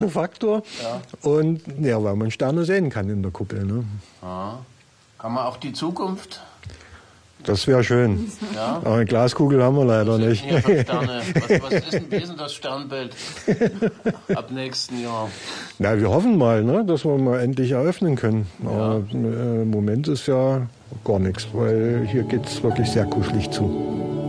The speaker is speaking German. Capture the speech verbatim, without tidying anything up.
Faktor. Ja. Und ja, weil man Sterne sehen kann in der Kuppel. Ne? Ja. Kann man auch die Zukunft? Das wäre schön. Ja. Aber eine Glaskugel haben wir leider Was sind nicht. denn hier für Sterne? Was, was ist denn, wie ist denn das Sternbild ab nächsten Jahr? Na, wir hoffen mal, ne, dass wir mal endlich eröffnen können. Aber Ja. äh, im Moment ist ja gar nichts, weil hier geht es wirklich sehr kuschelig zu.